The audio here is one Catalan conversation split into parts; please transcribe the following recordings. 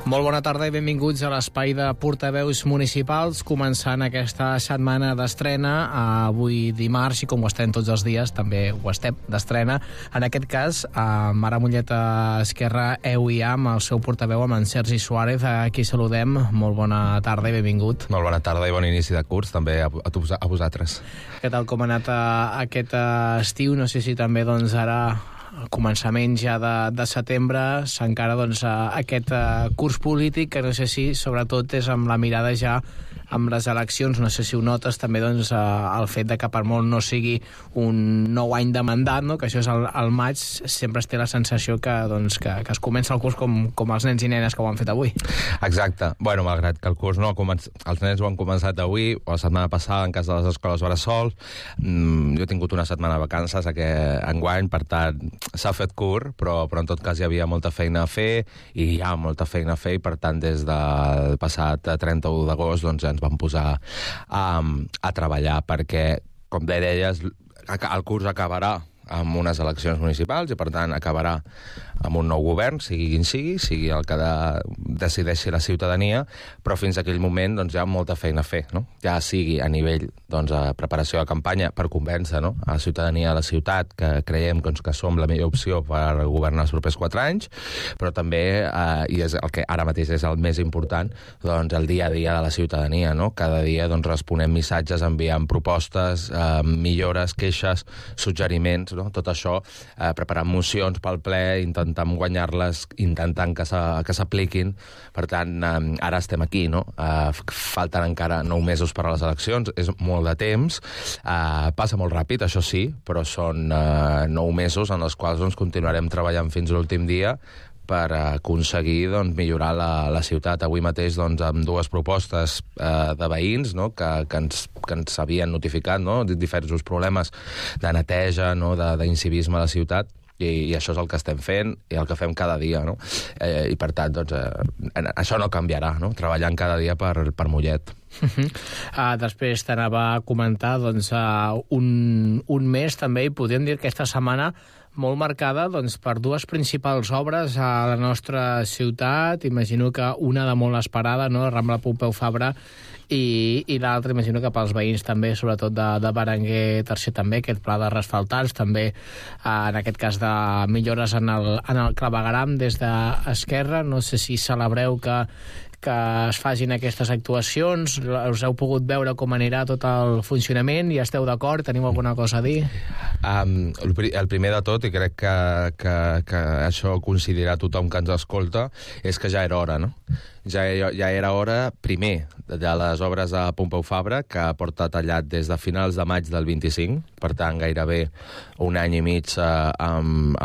Molt bona tarda i benvinguts a l'espai de portaveus municipals, començant aquesta setmana d'estrena, avui dimarts, i com ho estem tots els dies, també ho estem d'estrena. En aquest cas, amb Ara Mollet Esquerra, EUIA, amb el seu portaveu, amb en Sergi Suárez, a qui saludem. Molt bona tarda i benvingut. Molt bona tarda i bon inici de curs, també a vosaltres. Què tal, com ha anat aquest estiu? No sé si també, doncs, ara al començament ja de setembre s'encara aquest curs polític, que no sé si sobretot és amb la mirada ja amb les eleccions. No sé si ho notes també el fet de que per molt no sigui un nou any de mandat, no? Que això és al maig, sempre es té la sensació que es comença el curs com els nens i nenes que ho han fet avui. Exacte. Bueno, malgrat que el curs no ha començat, els nens ho han començat avui o la setmana passada en cas de les escoles bressol. Jo he tingut una setmana de vacances enguany, per tant s'ha fet curt, però en tot cas hi havia molta feina a fer i hi ha molta feina a fer, i per tant des del passat 31 d'agost doncs ens vam posar a treballar, perquè, com bé deies, el curs acabarà amb unes eleccions municipals i per tant acabarà amb un nou govern, sigui quin sigui el que decideixi la ciutadania, però fins a aquell moment doncs, hi ha molta feina a fer, no? Ja sigui a nivell preparació de campanya per convèncer, no?, a la ciutadania de la ciutat que creiem que som la millor opció per governar els propers 4 anys, però també, i és el que ara mateix és el més important, doncs el dia a dia de la ciutadania, no? Cada dia doncs, responem missatges, enviem propostes, millores, queixes, suggeriments, no? Tot això, preparant mocions pel ple, intentant guanyar-les, intentant que s'apliquin. Per tant, ara estem aquí, no? Falten encara 9 mesos per a les eleccions, és molt de temps, passa molt ràpid, això sí, però són 9 mesos en els quals doncs, continuarem treballant fins a l'últim dia per aconseguir millorar la ciutat. Avui mateix amb 2 propostes de veïns, no?, que ens havien notificat, no?, diversos problemes de neteja, no?, d'incivisme a la ciutat, i això és el que estem fent i el que fem cada dia, no? I per tant, això no canviarà, no?, treballant cada dia per Mollet. Després t'anava a comentar un mes també, i podríem dir que aquesta setmana molt marcada per 2 principals obres a la nostra ciutat. Imagino que una de molt esperada, no?, Rambla Pompeu Fabra, i l'altra imagino que pels veïns també, sobretot de Berenguer III també, aquest pla de resfaltats, també en aquest cas de millores en el clavegueram des d'Esquerra. No sé si celebreu que es facin aquestes actuacions, us heu pogut veure com anirà tot el funcionament i esteu d'acord? Teniu alguna cosa a dir? El primer de tot, i crec que això coincidirà tothom que ens escolta, és que ja era hora, no? Ja era hora, primer, de les obres a Pompeu Fabra, que porta tallat des de finals de maig del 25, per tant, gairebé un any i mig amb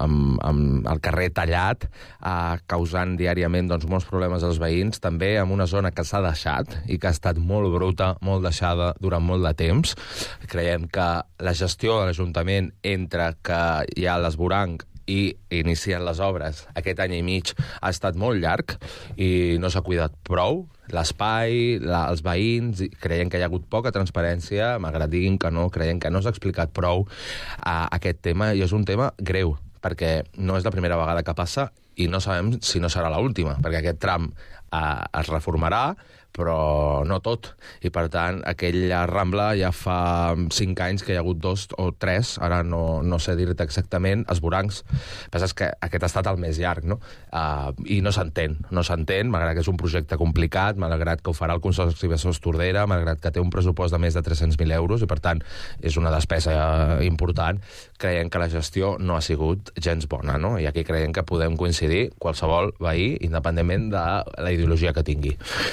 el carrer tallat, causant diàriament molts problemes als veïns, també en una zona que s'ha deixat i que ha estat molt bruta, molt deixada durant molt de temps. Creiem que la gestió de l'Ajuntament entre que hi ha l'esvoranc i inicien les obres aquest any i mig ha estat molt llarg i no s'ha cuidat prou l'espai, els veïns. Creiem que hi ha hagut poca transparència, malgrat diguin que no, creiem que no s'ha explicat prou aquest tema, i és un tema greu, perquè no és la primera vegada que passa i no sabem si no serà l'última, perquè aquest tram es reformarà, però no tot. I, per tant, aquella Rambla ja fa 5 anys que hi ha hagut 2 o 3, ara no sé dir-te exactament, esvorancs. El que passa és que aquest ha estat el més llarg, no? I no s'entén, malgrat que és un projecte complicat, malgrat que ho farà el Consorci Besòs Tordera, malgrat que té un pressupost de més de 300.000 euros, i, per tant, és una despesa important. Creiem que la gestió no ha sigut gens bona, no? I aquí creiem que podem coincidir qualsevol veí, independentment de la ideologia que tingui.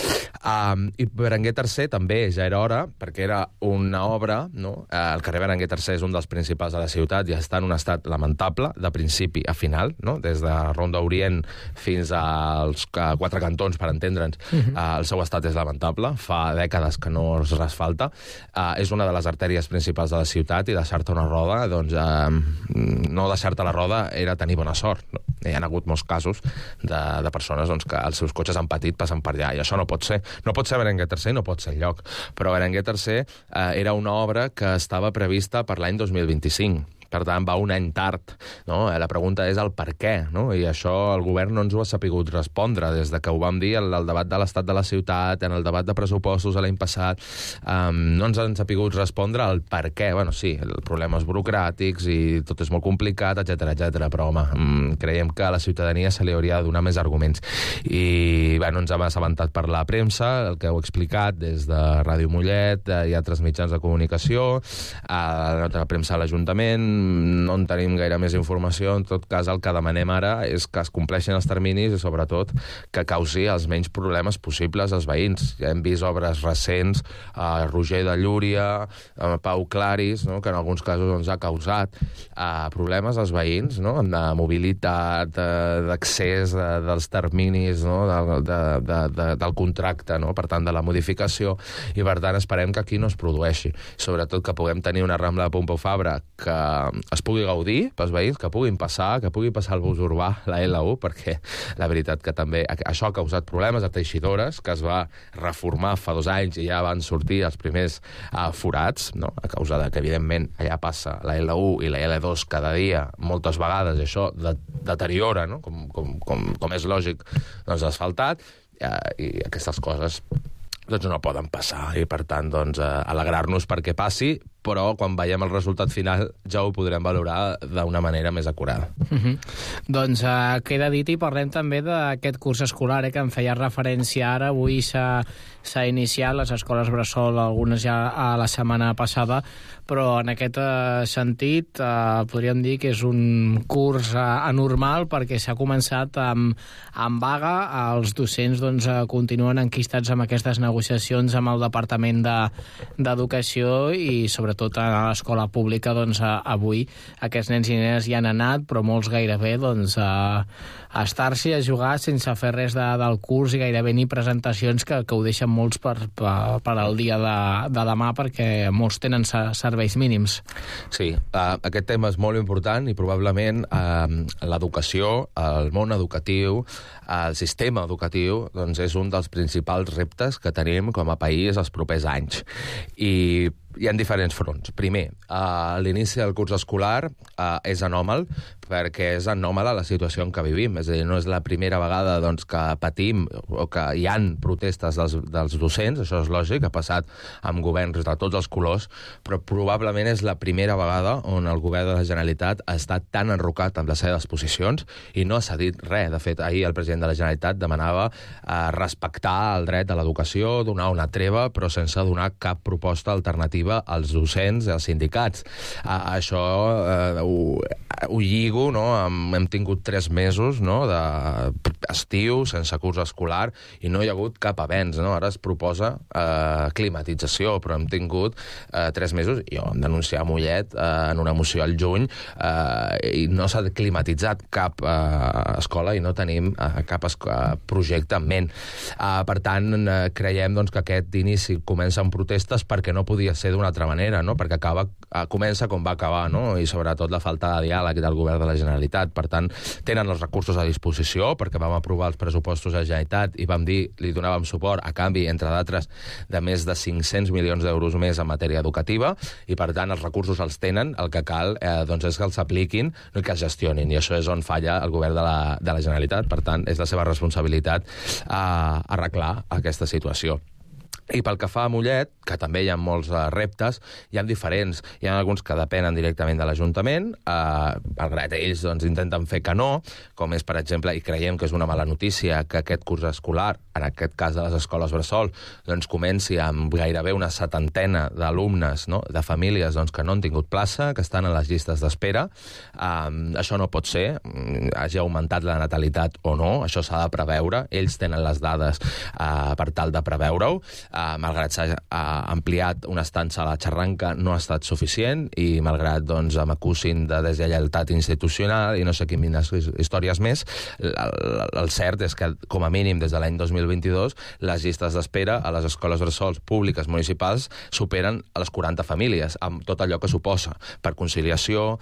I Berenguer III també ja era hora, perquè era una obra, no? El carrer Berenguer III és un dels principals de la ciutat i està en un estat lamentable, de principi a final, no? Des de Ronda Orient fins als 4 cantons, per entendre'ns. El seu estat és lamentable, fa dècades que no es resfalta. És una de les artèries principals de la ciutat, i deixar-te una roda, no deixar-te la roda era tenir bona sort, no? Hi ha hagut molts casos de persones que els seus cotxes han patit passant per allà, i això no pot ser. No pot ser Berenguer III, no pot ser enlloc. Però Berenguer III era una obra que estava prevista per l'any 2025. Per tant, va un any tard. No? La pregunta és el per què, no? I això el govern no ens ho ha sapigut respondre des de que ho vam dir al debat de l'estat de la ciutat, en el debat de pressupostos l'any passat. No ens han sapigut respondre el per què. Bueno, sí, problemes burocràtics i tot és molt complicat, etc, però, home, creiem que a la ciutadania se li hauria de donar més arguments. I, bueno, ens hem assabentat per la premsa, el que heu explicat des de Ràdio Mollet i altres mitjans de comunicació, a la premsa de l'Ajuntament, no en tenim gaire més informació. En tot cas, el que demanem ara és que es compleixin els terminis i, sobretot, que causi els menys problemes possibles als veïns. Ja hem vist obres recents, a Roger de Llúria, a Pau Claris, no? Que en alguns casos ens ha causat problemes als veïns, no? De mobilitat, d'accés dels terminis, no? del contracte, no? Per tant, de la modificació, i per tant esperem que aquí no es produeixi. Sobretot que puguem tenir una Rambla de Pompeu Fabra que es pugui gaudir pels veïns, que pugui passar el bus urbà, la L1, perquè la veritat que també això ha causat problemes a Teixidores, que es va reformar fa 2 anys i ja van sortir els primers forats, no? A causa de que, evidentment, allà passa la L1 i la L2 cada dia, moltes vegades, i això deteriora, no? Com és lògic, doncs asfaltat, i aquestes coses doncs no poden passar, i per tant doncs, alegrar-nos perquè passi, però quan veiem el resultat final ja ho podrem valorar d'una manera més acurada. Doncs queda dit, i parlem també d'aquest curs escolar, que em feia referència ara. Avui s'ha iniciat les escoles bressol, algunes ja a la setmana passada, però en aquest sentit podríem dir que és un curs anormal, perquè s'ha començat amb vaga. Els docents doncs, continuen enquistats amb aquestes negociacions amb el Departament d'Educació, i sobretot a l'escola pública, doncs, avui aquests nens i nenes hi han anat, però molts gairebé doncs, a estar-s'hi a jugar sense fer res del curs, i gairebé ni presentacions, que ho deixen molts per al dia de demà, perquè molts tenen serveis mínims. Sí, aquest tema és molt important, i probablement l'educació, el món educatiu, el sistema educatiu, doncs és un dels principals reptes que tenim com a país els propers anys. I hi ha diferents fronts. Primer, l'inici del curs escolar és anòmal, perquè és anòmala la situació en què vivim. És a dir, no és la primera vegada doncs, que patim o que hi han protestes dels docents, això és lògic, ha passat amb governs de tots els colors, però probablement és la primera vegada on el govern de la Generalitat ha estat tan enrocat amb les seves posicions i no ha cedit res. De fet, ahir el president de la Generalitat demanava respectar el dret a l'educació, donar una treva, però sense donar cap proposta alternativa als docents i als sindicats. Això ho lligo, no? Hem tingut 3 mesos, no? d'estiu, sense curs escolar, i no hi ha hagut cap avenç, no? Ara es proposa climatització, però hem tingut 3 mesos, i ho vam denunciar a Mollet en una moció al juny, i no s'ha climatitzat cap escola i no tenim cap projecte en ment. Per tant, creiem doncs, que aquest inici comença amb protestes perquè no podia ser d'una altra manera, no? Perquè comença com va acabar, no? I sobretot la falta de diàleg del govern de la Generalitat. Per tant, tenen els recursos a disposició, perquè vam aprovar els pressupostos de la Generalitat i vam dir, li donàvem suport a canvi, entre d'altres, de més de 500 milions d'euros més en matèria educativa, i per tant els recursos els tenen. El que cal doncs és que els apliquin i que es gestionin, i això és on falla el govern de la Generalitat. Per tant, és la seva responsabilitat arreglar aquesta situació. I pel que fa a Mollet, que també hi ha molts reptes, hi ha diferents. Hi ha alguns que depenen directament de l'Ajuntament, malgrat ells doncs, intenten fer que no, com és, per exemple, i creiem que és una mala notícia, que aquest curs escolar, en aquest cas de les escoles bressol, doncs comenci amb gairebé una 70ena d'alumnes, no? De famílies doncs, que no han tingut plaça, que estan a les llistes d'espera. Això no pot ser, hagi augmentat la natalitat o no, això s'ha de preveure, ells tenen les dades per tal de preveure-ho. Malgrat s'ha ampliat una estança a la Xarranca, no ha estat suficient, i malgrat doncs, m'acusin de deslleialtat institucional i no sé quines històries més, el cert és que, com a mínim, des de l'any 2020 2022, les llistes d'espera a les escoles bressols públiques municipals superen a les 40 famílies, amb tot allò que suposa per conciliació,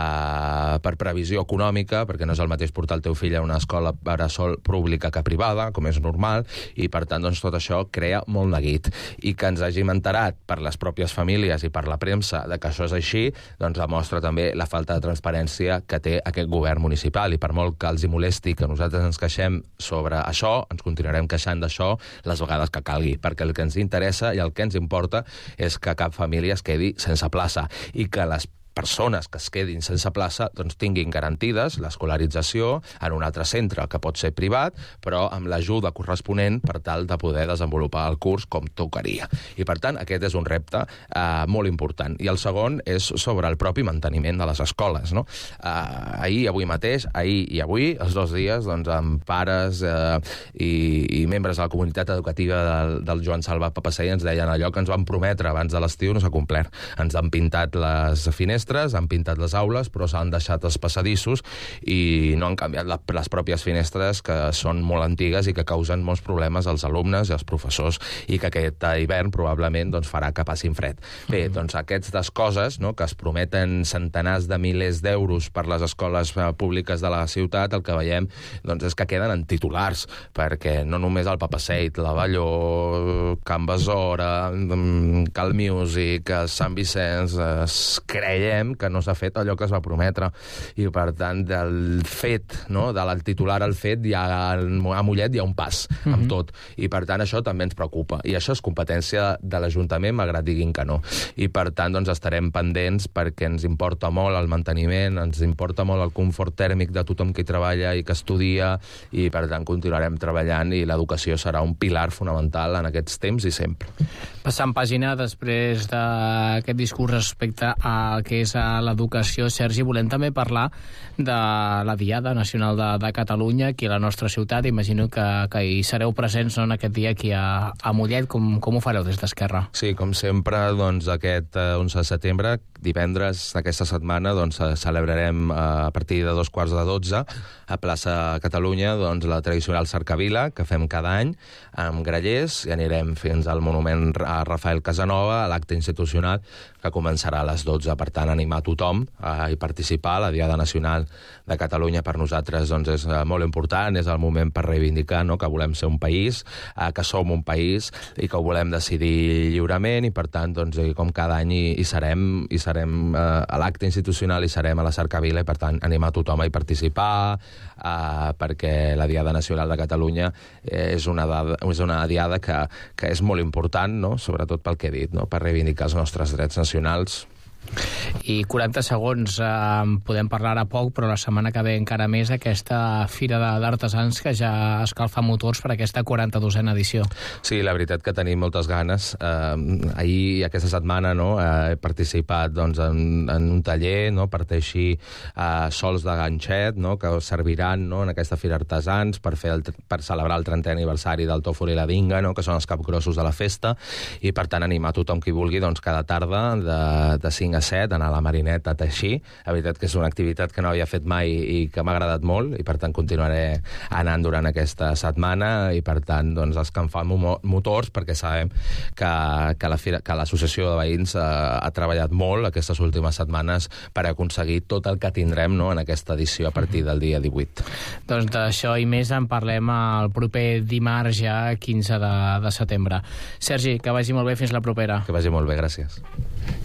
per previsió econòmica, perquè no és el mateix portar el teu fill a una escola bressol pública que privada, com és normal, i per tant doncs, tot això crea molt neguit. I que ens hàgim enterat per les pròpies famílies i per la premsa de que això és així, doncs demostra també la falta de transparència que té aquest govern municipal, i per molt que els hi molesti que nosaltres ens queixem sobre això, ens continuarem queixant d'això les vegades que calgui, perquè el que ens interessa i el que ens importa és que cap família es quedi sense plaça i que les persones que es quedin sense plaça doncs tinguin garantides l'escolarització en un altre centre, que pot ser privat, però amb l'ajuda corresponent per tal de poder desenvolupar el curs com tocaria. I, per tant, aquest és un repte molt important. I el segon és sobre el propi manteniment de les escoles. No? Ahir i avui, els 2 dies, doncs, amb pares i membres de la comunitat educativa del Joan Salva Papasseit ens deien allò que ens van prometre abans de l'estiu no s'ha complert. Ens han pintat les finestres, han pintat les aules, però s'han deixat els passadissos i no han canviat les pròpies finestres, que són molt antigues i que causen molts problemes als alumnes i als professors, i que aquest hivern probablement doncs, farà que passin fred. Bé, doncs aquestes coses, no, que es prometen centenars de milers d'euros per les escoles públiques de la ciutat, el que veiem doncs, és que queden en titulars, perquè no només el Papasseit, la Valló, Can Besora, Cal Music, Sant Vicenç, creiem que no s'ha fet allò que es va prometre, i per tant del fet, no, del titular al fet a Mollet hi ha un pas amb tot, i per tant això també ens preocupa, i això és competència de l'Ajuntament, malgrat diguin que no, i per tant doncs estarem pendents, perquè ens importa molt el manteniment, ens importa molt el confort tèrmic de tothom que hi treballa i que estudia, i per tant continuarem treballant, i l'educació serà un pilar fonamental en aquests temps i sempre. Passant pàgina després d'aquest discurs respecte a que és a l'educació, Sergi, volem també parlar de la Diada Nacional de Catalunya aquí a la nostra ciutat. Imagino que hi sereu presents, no, en aquest dia aquí a Mollet. Com ho fareu des d'Esquerra? Sí, com sempre, doncs, aquest 11 de setembre, divendres d'aquesta setmana, doncs, celebrarem a partir de 11:15 a plaça Catalunya doncs, la tradicional cercavila que fem cada any amb grallers, i anirem fins al monument a Rafael Casanova, a l'acte institucional que començarà a les 12. Per tant, animar tothom a participar. La Diada Nacional de Catalunya per nosaltres doncs, és molt important, és el moment per reivindicar, no?, que volem ser un país, que som un país i que ho volem decidir lliurement, i per tant, doncs, com cada any hi serem a l'acte institucional, i serem a la cercavila, i per tant animar tothom a hi participar, perquè la Diada Nacional de Catalunya és una diada que és molt important, no?, sobretot pel que he dit, no?, per reivindicar els nostres drets nacionals. I 40 segons, podem parlar ara poc, però la setmana que ve encara més, aquesta Fira d'Artesans que ja escalfa motors per aquesta 42a edició. Sí, la veritat que tenim moltes ganes. Ahir, aquesta setmana, no, he participat doncs, en un taller, no, per teixir sols de ganxet, no, que serviran, no, en aquesta Fira d'Artesans per celebrar el 30è aniversari del tòfor i la dinga, no, que són els capgrossos de la festa, i per tant animar tothom qui vulgui doncs, cada tarda de 5 a 7 anar a la Marineta a teixir. La veritat que és una activitat que no havia fet mai i que m'ha agradat molt, i per tant continuaré anant durant aquesta setmana, i per tant doncs, escampant motors, perquè sabem que l'associació de veïns ha treballat molt aquestes últimes setmanes per aconseguir tot el que tindrem, no, en aquesta edició a partir del dia 18. Doncs d'això i més en parlem el proper dimarts, ja 15 de setembre. Sergi, que vagi molt bé, fins la propera. Que vagi molt bé, gràcies.